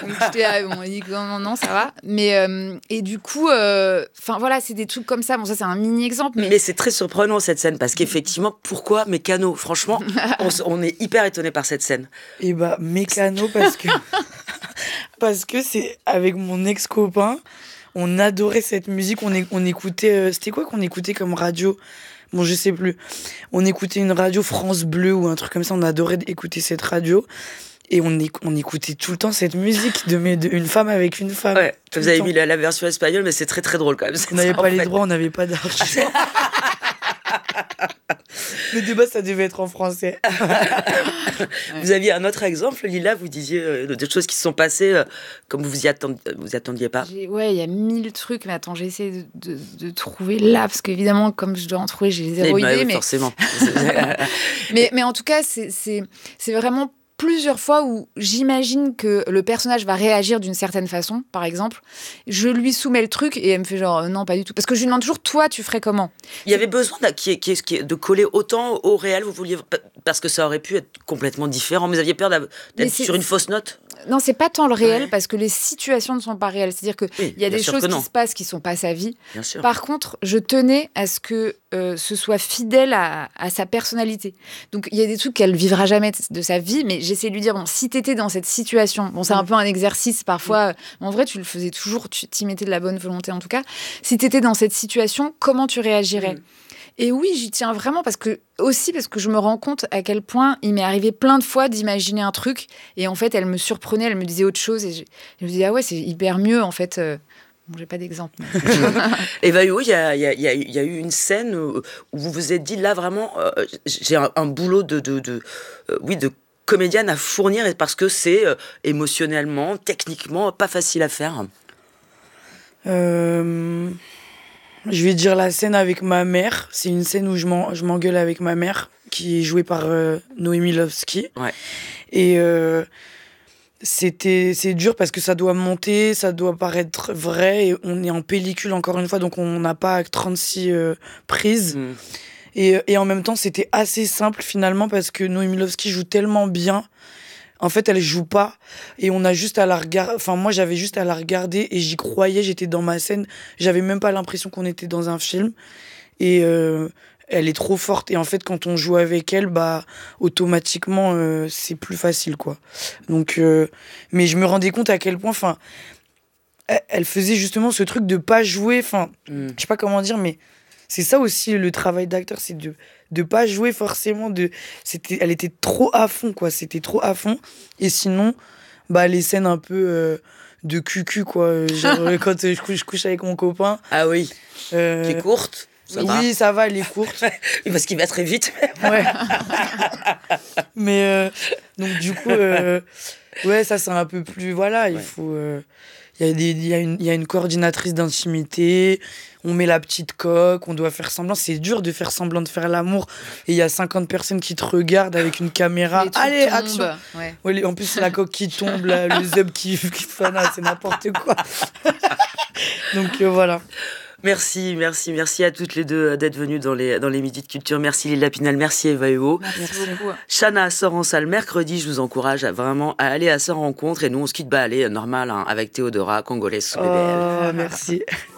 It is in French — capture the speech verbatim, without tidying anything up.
Donc j'étais là, bon, il dit que non, non, ça va. Mais, euh, et du coup, enfin euh, voilà, c'est des trucs comme ça. Bon, ça, c'est un mini-exemple. Mais, mais c'est très surprenant, cette scène, parce qu'effectivement, pourquoi Mécano ? Franchement, on, on est hyper étonné par cette scène. Et bah, Mécano, parce que... parce que c'est avec mon ex-copain, on adorait cette musique. On, é- on écoutait... Euh, c'était quoi qu'on écoutait comme radio ? Bon, je sais plus. On écoutait une radio France Bleu ou un truc comme ça. On adorait écouter cette radio. Et on, éc- on écoutait tout le temps cette musique de, mes, de une femme avec une femme. Ouais, vous avez mis la, la version espagnole, mais c'est très très drôle quand même. On n'avait ça, pas les fait. droits, on n'avait pas d'argent. Mais de base, ça devait être en français. Vous aviez un autre exemple, Lila, vous disiez euh, des choses qui se sont passées euh, comme vous vous y, attend... vous y attendiez pas. J'ai, ouais, il y a mille trucs, mais attends, j'ai essayé de, de, de trouver là, parce qu'évidemment, comme je dois en trouver, j'ai zéro mais, idée. bah, mais... Forcément. mais, mais en tout cas, c'est, c'est, c'est vraiment plusieurs fois où j'imagine que le personnage va réagir d'une certaine façon, par exemple. Je lui soumets le truc et elle me fait genre euh, non, pas du tout. Parce que je lui demande toujours, toi, tu ferais comment ? Il y avait besoin de, qui, qui, qui, de coller autant au réel, vous vouliez, parce que ça aurait pu être complètement différent. Vous aviez peur d'être sur une fausse note ? Non, c'est pas tant le réel, ouais. parce que les situations ne sont pas réelles. C'est-à-dire qu'il oui, y a des choses qui se passent qui ne sont pas sa vie. Bien sûr. Par contre, je tenais à ce que euh, ce soit fidèle à, à sa personnalité. Donc, il y a des trucs qu'elle ne vivra jamais de sa vie, mais j'essaie de lui dire, bon, si tu étais dans cette situation, bon, c'est un peu un exercice parfois, mmh. en vrai, tu le faisais toujours, tu t'y mettais de la bonne volonté en tout cas. Si tu étais dans cette situation, comment tu réagirais ? mmh. Et oui, j'y tiens vraiment parce que aussi parce que je me rends compte à quel point il m'est arrivé plein de fois d'imaginer un truc et en fait elle me surprenait, elle me disait autre chose et je, je me disais ah ouais c'est hyper mieux en fait. Euh, bon, j'ai pas d'exemple. Mais... et bah oui, il y a, y, a, y, a, y a eu une scène où vous vous êtes dit là vraiment euh, j'ai un, un boulot de, de, de euh, oui de comédienne à fournir parce que c'est euh, émotionnellement, techniquement pas facile à faire. Euh... Je vais dire la scène avec ma mère. C'est une scène où je, m'en, je m'engueule avec ma mère, qui est jouée par euh, Noémie Lovski. Ouais. Et euh, c'était, c'est dur parce que ça doit monter, ça doit paraître vrai. Et on est en pellicule encore une fois, donc on n'a pas trente-six euh, prises. Mm. Et, et en même temps, c'était assez simple finalement parce que Noémie Lovski joue tellement bien. En fait, elle joue pas et on a juste à la regarder. Enfin, moi, j'avais juste à la regarder et j'y croyais. J'étais dans ma scène. J'avais même pas l'impression qu'on était dans un film. Et euh, elle est trop forte. Et en fait, quand on joue avec elle, bah, automatiquement, euh, c'est plus facile, quoi. Donc, euh, mais je me rendais compte à quel point, enfin, elle, elle faisait justement ce truc de pas jouer. Enfin, mm. je sais pas comment dire, mais c'est ça aussi le travail d'acteur, c'est de de pas jouer forcément de c'était elle était trop à fond quoi, c'était trop à fond et sinon bah les scènes un peu euh, de cucu quoi, genre quand euh, je couche je couche avec mon copain. Ah oui. Euh, qui est courte. Ça oui, va. ça va, elle est courte. Parce qu'il va très vite. Ouais. Mais euh, donc du coup euh, ouais, ça c'est un peu plus voilà, il ouais. faut euh, il y a des il y a une il y a une coordinatrice d'intimité. On met la petite coque, on doit faire semblant. C'est dur de faire semblant de faire l'amour. Et il y a cinquante personnes qui te regardent avec une caméra. Allez, tombent. action. Ouais. Ouais, en plus, c'est la coque qui tombe, là, le zub qui, qui fana, c'est n'importe quoi. Donc euh, voilà. Merci, merci, merci à toutes les deux d'être venues dans les, dans les Midis de Culture. Merci Lila Pinal, merci Eva Huot. Merci, merci beaucoup. Chana sort en salle mercredi. Je vous encourage à vraiment à aller à sa rencontre. Et nous, on se quitte, bah allez, normal, hein, avec Théodora, Congolaise sous B B L. Oh, merci.